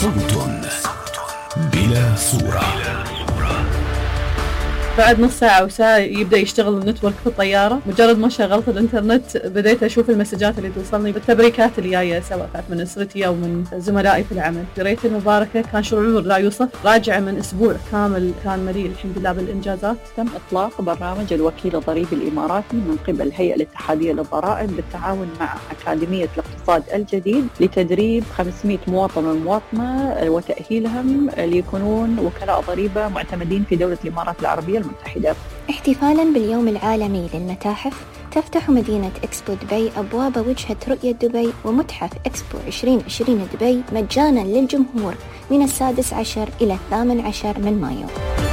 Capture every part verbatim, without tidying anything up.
صوت بلا صورة. بعد نص ساعة وساعة يبدأ يشتغل النتورك في الطيارة. مجرد ما شغلت الانترنت بديت أشوف المسجات اللي توصلني بالتبريكات اللي جاية، سواء كانت من أسرتي أو من زملائي في العمل. قريت المباركة، كان شعور لا يوصف. راجعة من أسبوع كامل كان مليء الحمد لله بالإنجازات. تم إطلاق برنامج الوكيل الضريبي الإماراتي من قبل الهيئة الاتحادية للضرائب بالتعاون مع أكاديمية الاقتصاد الجديد لتدريب خمسمائة مواطن ومواطنة وتأهيلهم ليكونون وكلاء ضريبة معتمدين في دولة الإمارات العربية المتحدة. احتفالاً باليوم العالمي للمتاحف، تفتح مدينة إكسبو دبي أبواب وجهة رؤية دبي ومتحف إكسبو عشرين عشرين دبي مجاناً للجمهور من السادس عشر إلى الثامن عشر من مايو.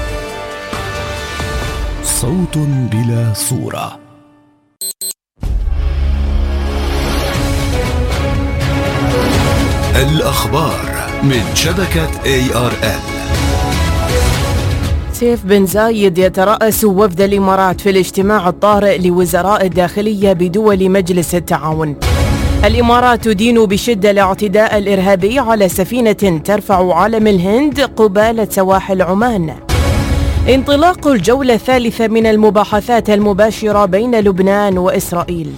صوت بلا صورة. الأخبار من شبكة إيه آر إل. سيف بن زايد يترأس وفد الإمارات في الاجتماع الطارئ لوزراء الداخلية بدول مجلس التعاون. الإمارات تدين بشدة الاعتداء الإرهابي على سفينة ترفع علم الهند قبالة سواحل عمان. انطلاق الجولة الثالثة من المباحثات المباشرة بين لبنان وإسرائيل.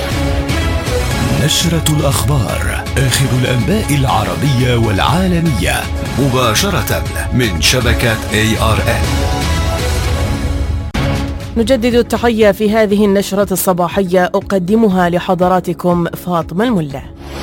نشرة الأخبار، آخر الأنباء العربية والعالمية مباشرة من شبكة إيه آر إل. نجدد التحية في هذه النشرة الصباحية، أقدمها لحضراتكم فاطمة الملا.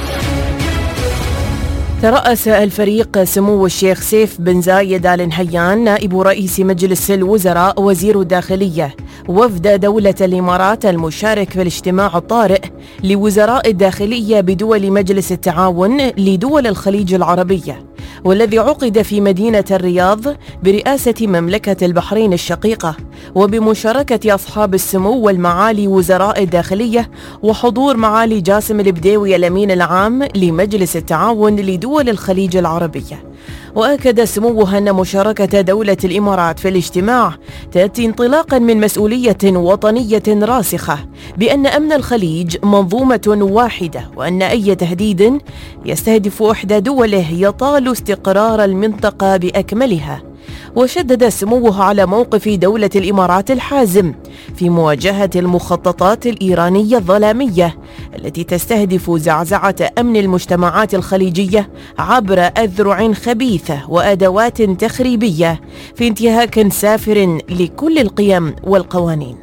ترأس الفريق سمو الشيخ سيف بن زايد آل نهيان نائب رئيس مجلس الوزراء وزير الداخلية وفد دولة الإمارات المشارك في الاجتماع الطارئ لوزراء الداخلية بدول مجلس التعاون لدول الخليج العربية، والذي عقد في مدينة الرياض برئاسة مملكة البحرين الشقيقة، وبمشاركة أصحاب السمو والمعالي وزراء الداخلية وحضور معالي جاسم البديوي الأمين العام لمجلس التعاون لدول الخليج العربية. وأكد سموه أن مشاركة دولة الإمارات في الاجتماع تأتي انطلاقا من مسؤولية وطنية راسخة بأن أمن الخليج منظومة واحدة، وأن أي تهديد يستهدف إحدى دوله يطال استقرار المنطقة بأكملها. وشدد سموه على موقف دولة الإمارات الحازم في مواجهة المخططات الإيرانية الظلامية التي تستهدف زعزعة أمن المجتمعات الخليجية عبر أذرع خبيثة وأدوات تخريبية في انتهاك سافر لكل القيم والقوانين.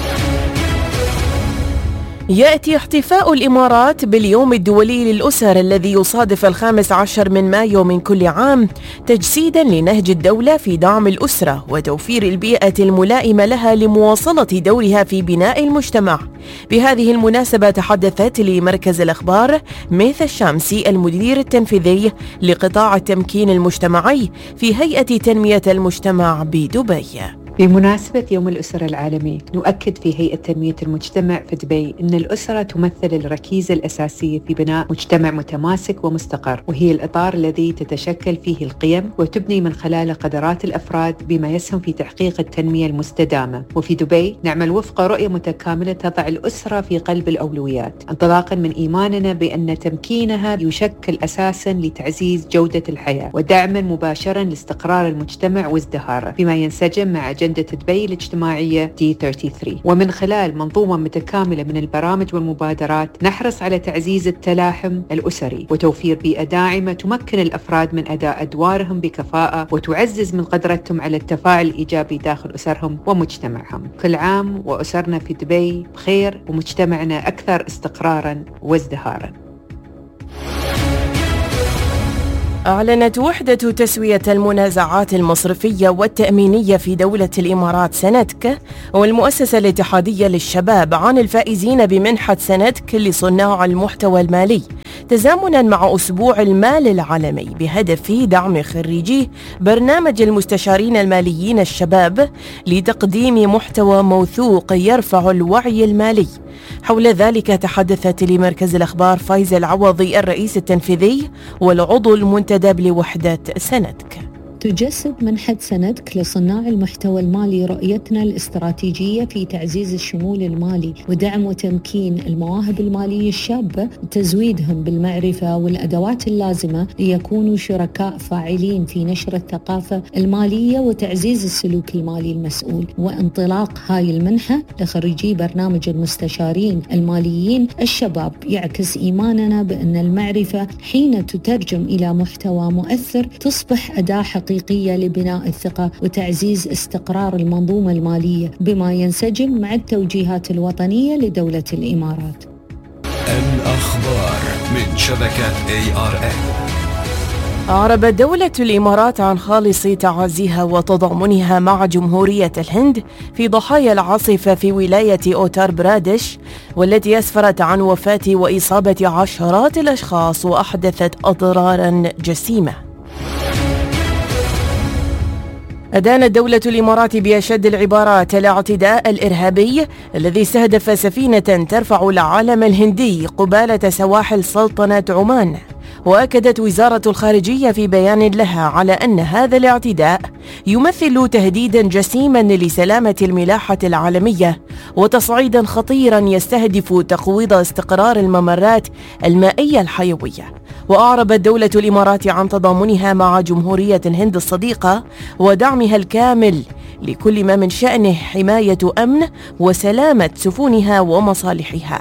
يأتي احتفاء الإمارات باليوم الدولي للأسر الذي يصادف الخامس عشر من مايو من كل عام تجسيدا لنهج الدولة في دعم الأسرة وتوفير البيئة الملائمة لها لمواصلة دورها في بناء المجتمع. بهذه المناسبة تحدثت لمركز الأخبار ميثا الشامسي المدير التنفيذي لقطاع التمكين المجتمعي في هيئة تنمية المجتمع بدبي. بمناسبة يوم الأسرة العالمي، نؤكد في هيئة تنمية المجتمع في دبي أن الأسرة تمثل الركيزة الأساسية في بناء مجتمع متماسك ومستقر، وهي الإطار الذي تتشكل فيه القيم وتبني من خلاله قدرات الأفراد بما يسهم في تحقيق التنمية المستدامة. وفي دبي نعمل وفق رؤية متكاملة تضع الأسرة في قلب الأولويات، انطلاقا من إيماننا بأن تمكينها يشكل أساسا لتعزيز جودة الحياة ودعما مباشرا لاستقرار المجتمع وازدهاره، بما ينسجم مع أجندة دبي الاجتماعية دي ثلاثة وثلاثين. ومن خلال منظومة متكاملة من البرامج والمبادرات نحرص على تعزيز التلاحم الأسري وتوفير بيئة داعمة تمكن الأفراد من أداء أدوارهم بكفاءة وتعزز من قدرتهم على التفاعل الإيجابي داخل أسرهم ومجتمعهم. كل عام وأسرنا في دبي بخير ومجتمعنا أكثر استقراراً وازدهاراً. أعلنت وحدة تسوية المنازعات المصرفية والتأمينية في دولة الإمارات سندك والمؤسسة الاتحادية للشباب عن الفائزين بمنحة سندك لصناع المحتوى المالي، تزامنا مع أسبوع المال العالمي بهدف دعم خريجي برنامج المستشارين الماليين الشباب لتقديم محتوى موثوق يرفع الوعي المالي. حول ذلك تحدثت لمركز الأخبار فايزة العوضي الرئيس التنفيذي والعضو المنتدب لوحدة سندك. تجسد منحة سندك لصناع المحتوى المالي رؤيتنا الاستراتيجية في تعزيز الشمول المالي ودعم وتمكين المواهب المالية الشابة وتزويدهم بالمعرفة والأدوات اللازمة ليكونوا شركاء فاعلين في نشر الثقافة المالية وتعزيز السلوك المالي المسؤول. وانطلاق هاي المنحة لخريجي برنامج المستشارين الماليين الشباب يعكس إيماننا بأن المعرفة حين تترجم إلى محتوى مؤثر تصبح أداة حقيقية لبناء الثقة وتعزيز استقرار المنظومة المالية بما ينسجم مع التوجيهات الوطنية لدولة الإمارات. الأخبار من شبكة إيه آر إن. أعربت دولة الإمارات عن خالص تعازيها وتضامنها مع جمهورية الهند في ضحايا العاصفة في ولاية أوتار برادش، والتي أسفرت عن وفاة وإصابة عشرات الأشخاص وأحدثت أضرارا جسيمة. أدانت دولة الإمارات بأشد العبارات الاعتداء الإرهابي الذي استهدف سفينة ترفع العلم الهندي قبالة سواحل سلطنة عمان. وأكدت وزارة الخارجية في بيان لها على أن هذا الاعتداء يمثل تهديدا جسيما لسلامة الملاحة العالمية وتصعيدا خطيرا يستهدف تقويض استقرار الممرات المائية الحيوية. وأعربت دولة الإمارات عن تضامنها مع جمهورية الهند الصديقة ودعمها الكامل لكل ما من شأنه حماية أمن وسلامة سفنها ومصالحها.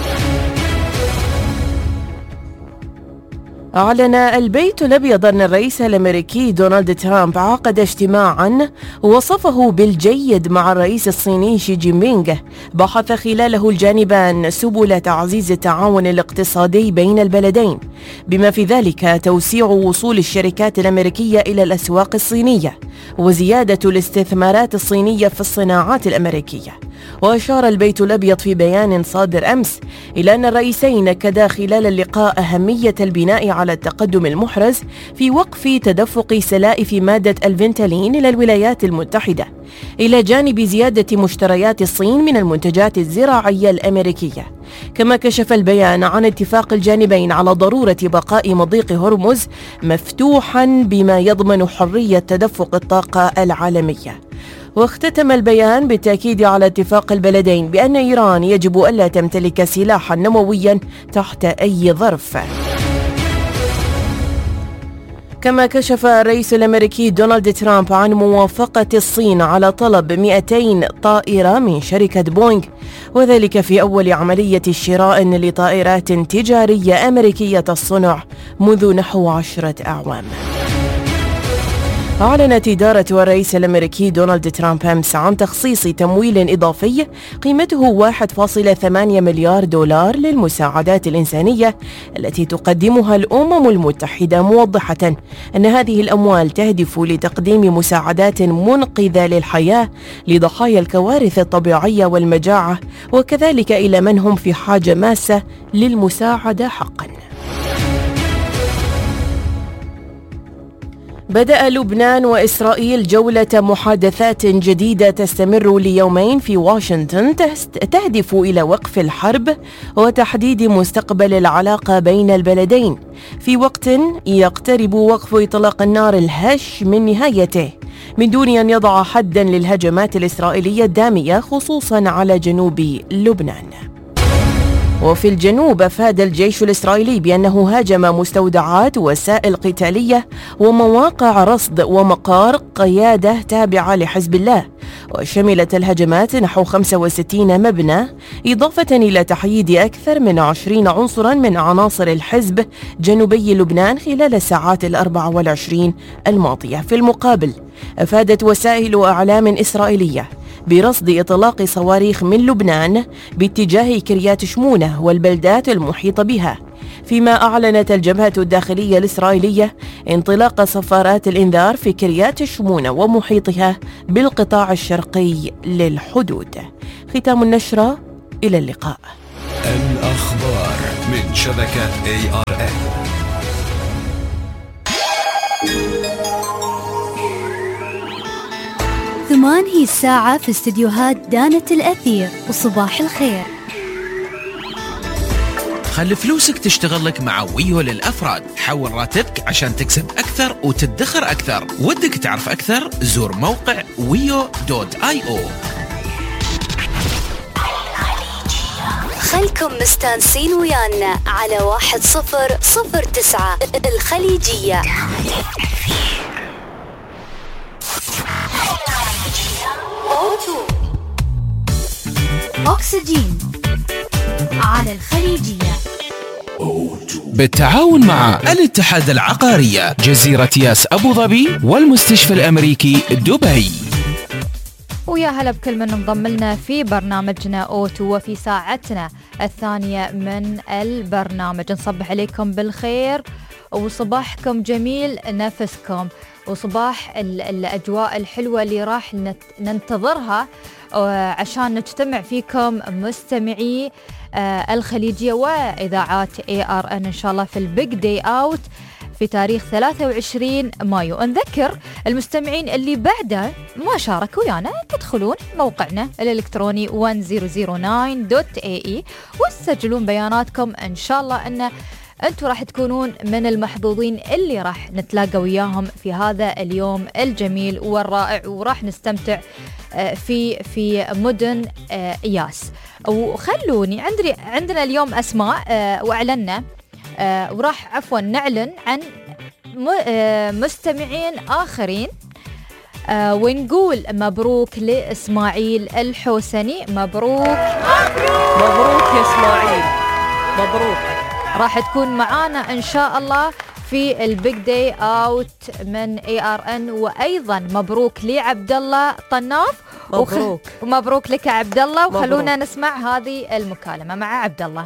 أعلن البيت الأبيض أن الرئيس الأمريكي دونالد ترامب عقد اجتماعاً وصفه بالجيد مع الرئيس الصيني شي جين بينغ بحث خلاله الجانبان سبل تعزيز التعاون الاقتصادي بين البلدين، بما في ذلك توسيع وصول الشركات الأمريكية إلى الأسواق الصينية وزيادة الاستثمارات الصينية في الصناعات الأمريكية. وأشار البيت الأبيض في بيان صادر أمس إلى أن الرئيسين أكدا خلال اللقاء أهمية البناء على التقدم المحرز في وقف تدفق سلائف مادة الفنتالين إلى الولايات المتحدة، إلى جانب زيادة مشتريات الصين من المنتجات الزراعية الأمريكية. كما كشف البيان عن اتفاق الجانبين على ضرورة بقاء مضيق هرمز مفتوحا بما يضمن حرية تدفق الطاقة العالمية. واختتم البيان بالتأكيد على اتفاق البلدين بأن إيران يجب ألا تمتلك سلاحا نوويا تحت أي ظرف. كما كشف الرئيس الأمريكي دونالد ترامب عن موافقة الصين على طلب مئتين طائرة من شركة بوينغ، وذلك في أول عملية شراء لطائرات تجارية أمريكية الصنع منذ نحو عشرة أعوام. أعلنت إدارة الرئيس الأمريكي دونالد ترامب أمس عن تخصيص تمويل إضافي قيمته واحد فاصلة ثمانية مليار دولار للمساعدات الإنسانية التي تقدمها الأمم المتحدة، موضحة أن هذه الأموال تهدف لتقديم مساعدات منقذة للحياة لضحايا الكوارث الطبيعية والمجاعة، وكذلك إلى من هم في حاجة ماسة للمساعدة حقا. بدأ لبنان وإسرائيل جولة محادثات جديدة تستمر ليومين في واشنطن تهدف إلى وقف الحرب وتحديد مستقبل العلاقة بين البلدين، في وقت يقترب وقف إطلاق النار الهش من نهايته من دون أن يضع حدا للهجمات الإسرائيلية الدامية خصوصا على جنوب لبنان. وفي الجنوب أفاد الجيش الإسرائيلي بأنه هاجم مستودعات وسائل قتالية ومواقع رصد ومقار قيادة تابعة لحزب الله، وشملت الهجمات نحو خمسة وستين مبنى، إضافة إلى تحييد أكثر من عشرين عنصرا من عناصر الحزب جنوبي لبنان خلال الساعات الأربع والعشرين الماضية. في المقابل أفادت وسائل أعلام إسرائيلية برصد إطلاق صواريخ من لبنان باتجاه كريات شمونة والبلدات المحيطة بها، فيما أعلنت الجبهة الداخلية الإسرائيلية انطلاق صفارات الإنذار في كريات شمونة ومحيطها بالقطاع الشرقي للحدود. ختام النشرة، إلى اللقاء. الأخبار من شبكة إيه آر إن. ثمان هي الساعة في استديوهات دانة الأثير، وصباح الخير. خلي فلوسك تشتغل لك مع ويو للأفراد. حول راتبك عشان تكسب أكثر وتدخر أكثر. ودك تعرف أكثر؟ زور موقع ويو دوت آي أو. خلكم مستانسين ويانا على واحد صفر صفر تسعة الخليجية. أكسجين على الخليجية بالتعاون مع الاتحاد العقارية جزيرة ياس أبو ظبي والمستشفى الأمريكي دبي. ويا هلا بكل من انضم لنا في برنامجنا أوتو وفي ساعتنا الثانية من البرنامج. نصبح عليكم بالخير وصباحكم جميل نفسكم، وصباح الأجواء الحلوة اللي راح ننتظرها عشان نجتمع فيكم مستمعي الخليجية وإذاعات إيه آر إن إن شاء الله في البيج داي أوت في تاريخ ثلاثة وعشرين مايو. نذكر المستمعين اللي بعده ما شاركوا ويانا تدخلون موقعنا الإلكتروني واحد صفر صفر تسعة دوت إيه إي وتسجلون بياناتكم. إن شاء الله أن أنتوا راح تكونون من المحظوظين اللي راح نتلاقى وياهم في هذا اليوم الجميل والرائع، وراح نستمتع في في مدن ياس. وخلوني عندي عندنا اليوم أسماء وأعلنا وراح عفوا نعلن عن مستمعين آخرين ونقول مبروك لإسماعيل الحوسني. مبروك مبروك يا إسماعيل، مبروك. راح تكون معانا إن شاء الله في البيج داي أوت من إيه آر إن. وأيضا مبروك لعبد الله طناف. مبروك وخ... ومبروك لك عبد الله. وخلونا نسمع هذه المكالمة مع عبد الله.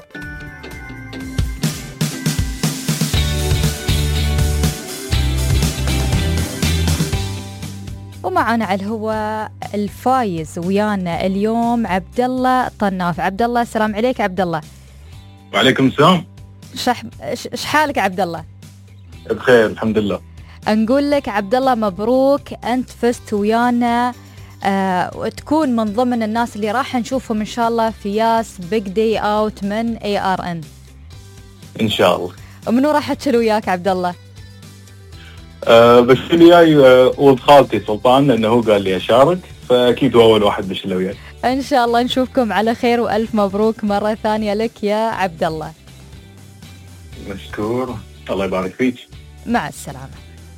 ومعنا على الهواء الفايز ويانا اليوم عبد الله طناف. عبد الله السلام عليك عبد الله. وعليكم السلام. شح ايش حالك عبد الله؟ بخير الحمد لله. نقول لك عبد الله مبروك، انت فزت ويانا آه وتكون من ضمن الناس اللي راح نشوفهم ان شاء الله في ياس بيج داي اوت من إيه آر إن ان شاء الله. ومنو راح تشيل وياك عبد الله؟ أه بس اللي جاي ولد خالتي سلطان لانه هو قال لي اشارك، فاكيد هو اول واحد بشيله وياك. ان شاء الله نشوفكم على خير والف مبروك مره ثانيه لك يا عبد الله. مشكور، الله يبارك فيك. مع السلامه.